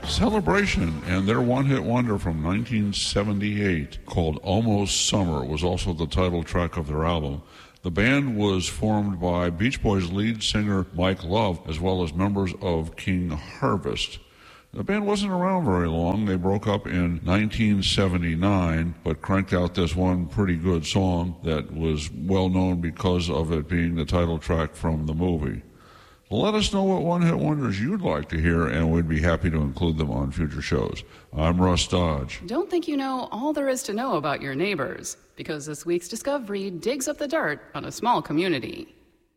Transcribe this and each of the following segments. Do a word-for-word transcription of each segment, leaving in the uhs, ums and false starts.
Celebration and their one-hit wonder from nineteen seventy-eight called Almost Summer was also the title track of their album. The band was formed by Beach Boys lead singer Mike Love as well as members of King Harvest. The band wasn't around very long. They broke up in nineteen seventy-nine, but cranked out this one pretty good song that was well known because of it being the title track from the movie. Let us know what one-hit wonders you'd like to hear, and we'd be happy to include them on future shows. I'm Russ Dodge. Don't think you know all there is to know about your neighbors, because this week's Discovery digs up the dirt on a small community.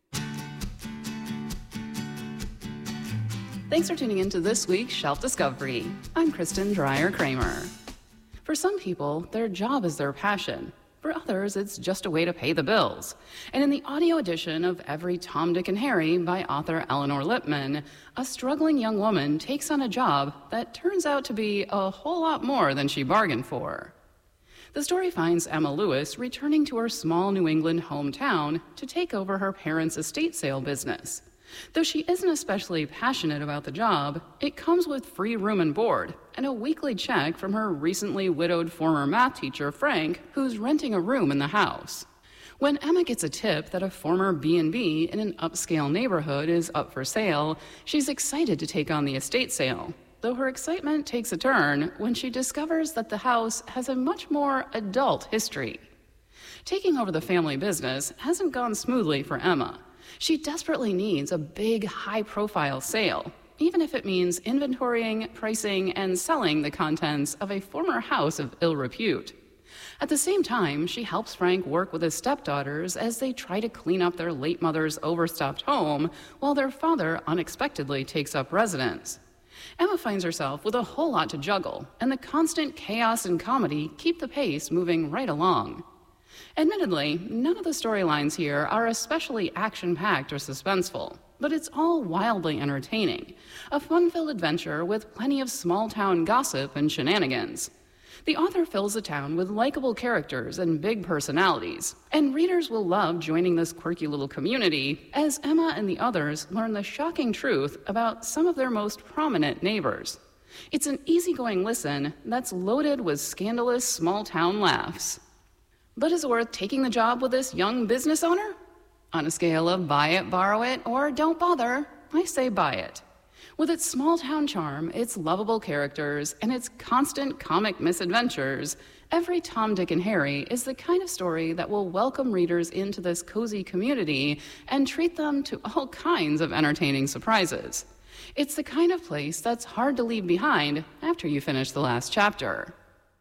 Thanks for tuning in to this week's Shelf Discovery. I'm Kristen Dreyer-Kramer. For some people, their job is their passion. For others, it's just a way to pay the bills. And in the audio edition of Every Tom, Dick, and Harry by author Eleanor Lipman, a struggling young woman takes on a job that turns out to be a whole lot more than she bargained for. The story finds Emma Lewis returning to her small New England hometown to take over her parents' estate sale business. Though she isn't especially passionate about the job, it comes with free room and board and a weekly check from her recently widowed former math teacher, Frank, who's renting a room in the house. When Emma gets a tip that a former B and B in an upscale neighborhood is up for sale, she's excited to take on the estate sale, though her excitement takes a turn when she discovers that the house has a much more adult history. Taking over the family business hasn't gone smoothly for Emma. She desperately needs a big, high-profile sale, even if it means inventorying, pricing, and selling the contents of a former house of ill repute. At the same time, she helps Frank work with his stepdaughters as they try to clean up their late mother's overstuffed home while their father unexpectedly takes up residence. Emma finds herself with a whole lot to juggle, and the constant chaos and comedy keep the pace moving right along. Admittedly, none of the storylines here are especially action-packed or suspenseful, but it's all wildly entertaining, a fun-filled adventure with plenty of small-town gossip and shenanigans. The author fills the town with likable characters and big personalities, and readers will love joining this quirky little community as Emma and the others learn the shocking truth about some of their most prominent neighbors. It's an easygoing listen that's loaded with scandalous small-town laughs. But is it worth taking the job with this young business owner? On a scale of buy it, borrow it, or don't bother, I say buy it. With its small-town charm, its lovable characters, and its constant comic misadventures, Every Tom, Dick, and Harry is the kind of story that will welcome readers into this cozy community and treat them to all kinds of entertaining surprises. It's the kind of place that's hard to leave behind after you finish the last chapter.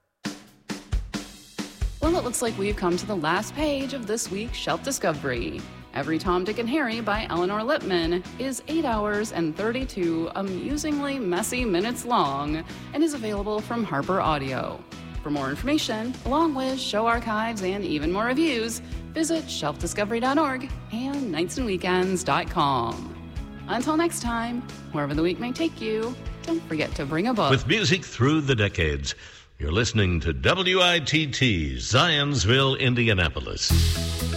Well, it looks like we've come to the last page of this week's Shelf Discovery. Every Tom, Dick, and Harry by Eleanor Lipman is eight hours and thirty-two amusingly messy minutes long and is available from Harper Audio. For more information, along with show archives and even more reviews, visit shelf discovery dot org and nights and weekends dot com. Until next time, wherever the week may take you, don't forget to bring a book. With music through the decades, you're listening to W I T T, Zionsville, Indianapolis.